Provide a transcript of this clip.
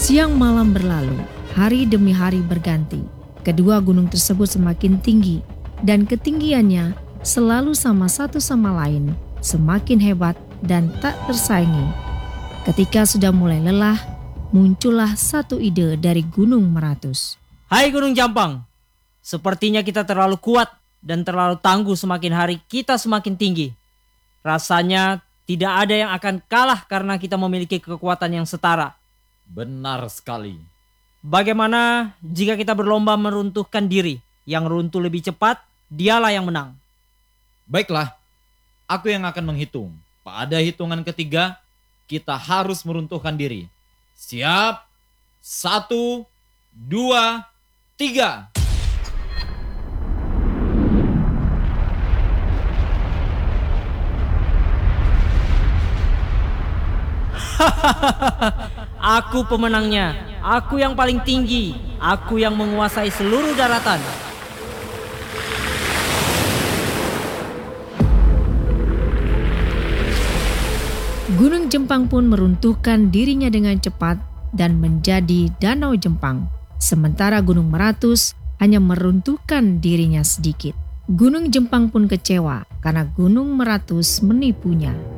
Siang malam berlalu, hari demi hari berganti. Kedua gunung tersebut semakin tinggi dan ketinggiannya selalu sama satu sama lain, semakin hebat dan tak tersaingi. Ketika sudah mulai lelah, muncullah satu ide dari Gunung Meratus. Hai Gunung Jampang, sepertinya kita terlalu kuat dan terlalu tangguh, semakin hari kita semakin tinggi. Rasanya tidak ada yang akan kalah karena kita memiliki kekuatan yang setara. Benar sekali. Bagaimana jika kita berlomba meruntuhkan diri? Yang runtuh lebih cepat, dialah yang menang. Baiklah, aku yang akan menghitung. Pada hitungan ketiga, kita harus meruntuhkan diri. Siap? 1, 2, 3. Aku pemenangnya, aku yang paling tinggi, aku yang menguasai seluruh daratan. Gunung Jempang pun meruntuhkan dirinya dengan cepat dan menjadi Danau Jempang. Sementara Gunung Meratus hanya meruntuhkan dirinya sedikit. Gunung Jempang pun kecewa karena Gunung Meratus menipunya.